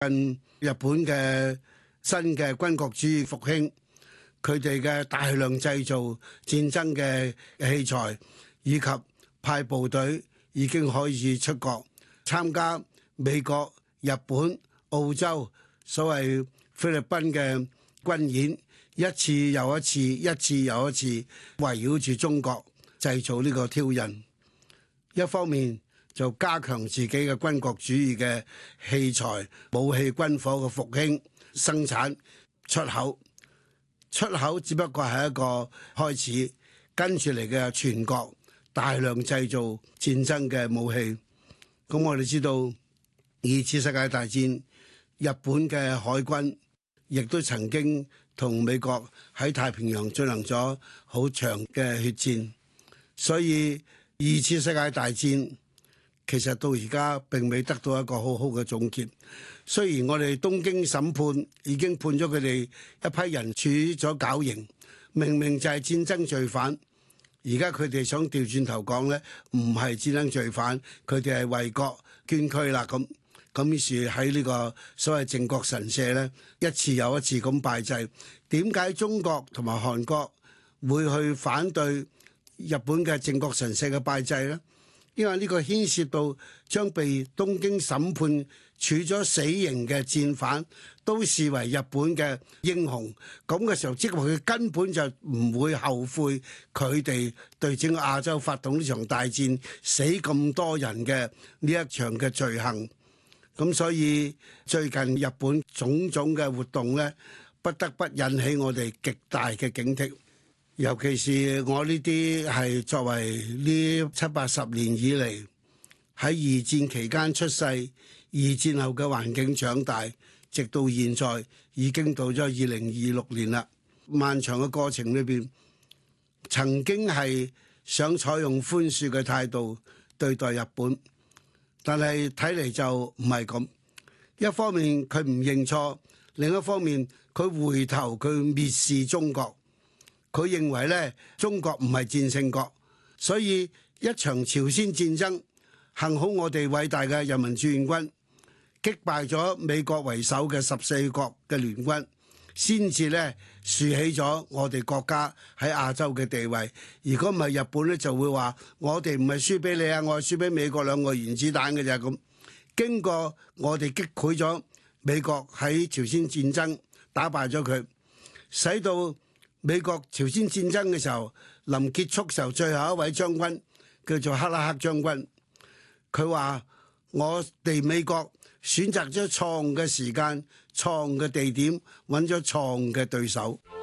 近日本嘅新嘅軍國主義復興，佢哋嘅大量製造戰爭嘅器材，以及派部隊已經可以出國參加美國、日本、澳洲所謂菲律賓嘅軍演，一次又一次，一次又一次圍繞住中國製造呢個挑釁。一方面就加強自己嘅軍國主義嘅器材、武器、軍火嘅復興生產出口。出口只不過係一個開始，跟住嚟嘅全國大量製造戰爭嘅武器。咁我哋知道二次世界大戰，日本嘅海軍亦都曾經同美國喺太平洋進行咗好長嘅血戰，所以二次世界大戰其實到而家並未得到一個好好嘅總結。雖然我哋東京審判已經判咗佢哋一批人處咗絞刑，明明就係戰爭罪犯，而家佢哋想調轉頭講呢，唔係戰爭罪犯，佢哋係為國捐軀啦咁。咁於是喺呢個所謂靖國神社呢，一次又一次咁拜祭。點解中國同埋韓國會去反對日本嘅靖國神社嘅拜祭呢？因為呢個牽涉到將被東京審判處咗死刑嘅戰犯都視為日本嘅英雄，咁嘅時候，即係話佢根本就唔會後悔佢哋對整個亞洲發動呢場大戰死咁多人嘅呢一場嘅罪行。咁所以最近日本種種嘅活動呢，不得不引起我哋極大嘅警惕。尤其是我呢啲係作為呢70-80年以嚟喺二戰期間出世，二戰後嘅環境長大，直到現在已經到咗2026年啦。漫長嘅過程裏邊，曾經係想採用寬恕嘅態度對待日本，但係睇嚟就唔係咁。一方面佢唔認錯，另一方面佢回頭佢蔑視中國。佢認為咧，中國唔係戰勝國，所以一場朝鮮戰爭，幸好我哋偉大嘅人民志願軍擊敗咗美國為首嘅14國嘅聯軍，先至咧豎起咗我哋國家喺亞洲嘅地位。如果唔係日本咧，就會話我哋唔係輸俾你啊，我係輸俾美國2個原子彈嘅咋咁。經過我哋擊潰咗美國喺朝鮮戰爭，打敗咗佢，使到美國朝鮮戰爭嘅時候，臨結束時候，最後一位將軍叫做克拉克將軍，佢話我哋美國選擇咗錯誤嘅時間、錯誤嘅地點，揾咗錯誤嘅對手。